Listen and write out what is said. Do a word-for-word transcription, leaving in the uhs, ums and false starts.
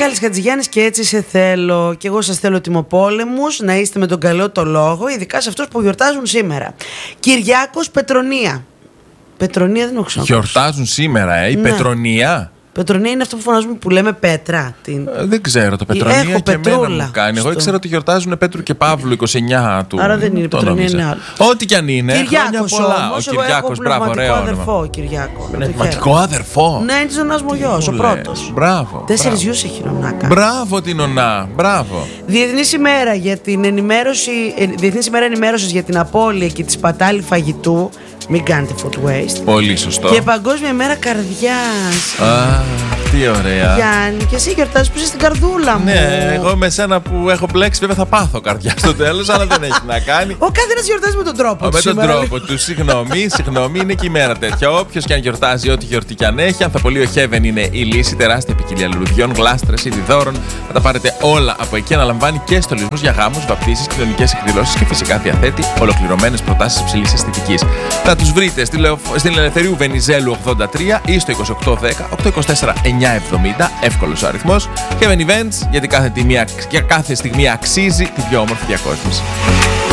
Μιχάλης Χατζηγιάννης και έτσι σε θέλω. Και εγώ σας θέλω τιμοπόλεμους, να είστε με τον καλό το λόγο, ειδικά σε αυτούς που γιορτάζουν σήμερα. Κυριάκος Πετρονία. Πετρονία δεν έχω ξανακούσει. Γιορτάζουν σήμερα, ε, η ναι. Πετρονία. Πετρονία είναι αυτό που φωνάζουμε που λέμε Πέτρα. Την... Ε, δεν ξέρω, το Πετρονία Έχω και εμένα μου κάνει. στο... Εγώ ήξερα ότι γιορτάζουν Πέτρου και Παύλου είκοσι εννιά του. Άρα δεν είναι, Πετρονία είναι άλλο. Ό,τι κι αν είναι. Κυριάκος πολλά. Όμως, ο Κυριάκος, μπράβο, ωραίο αδερφό, Κυριάκο. Πνευματικό αδερφό. Ναι, είναι της νονάς μου γιος, ο πρώτος. Μπράβο. Τέσσερις γιους έχει η νονά. Μπράβο την νονά, μπράβο. Διεθνής ημέρα για την ενημέρωση, Διεθνής ημέρα ενημέρωσης για την απώλεια και τη σπατάλη φαγητού. Μην κάνετε food waste. Πολύ σωστό. Και Παγκόσμια ημέρα καρδιάς. Α, τι ωραία. Γιάννη, και εσύ γιορτάζεις που είσαι στην καρδούλα μου. Ναι, εγώ με σένα που έχω μπλέξει βέβαια θα πάθω καρδιά στο τέλος, αλλά δεν έχει να κάνει. Ο καθένας γιορτάζει με τον τρόπο του. Με τον σήμερα. τρόπο του. Συγγνώμη, συγγνώμη, είναι και η μέρα τέτοια. Όποιος και αν γιορτάζει, ό,τι γιορτή κι αν έχει, Ανθαπολείο Heaven είναι η λύση. Τεράστια ποικιλία λουλουδιών, γλάστρες, είδη δώρων. Θα τα πάρετε όλα από εκεί. Αναλαμβάνει και στολισμούς για γάμους, βαπτίσεις, κοινωνικές εκδηλώσεις και φυσικά διαθέτει ολοκληρωμένες προτάσεις υψηλής αισθητικής. Θα τους βρείτε στην Ελευθερίου Βενιζέλου ογδόντα τρία ή στο είκοσι οκτώ δέκα οκτακόσια είκοσι τέσσερα εννιακόσια εβδομήντα. Εύκολος ο αριθμός. Heaven Events, γιατί κάθε, τιμή, για κάθε στιγμή αξίζει την πιο όμορφη διακόσμηση.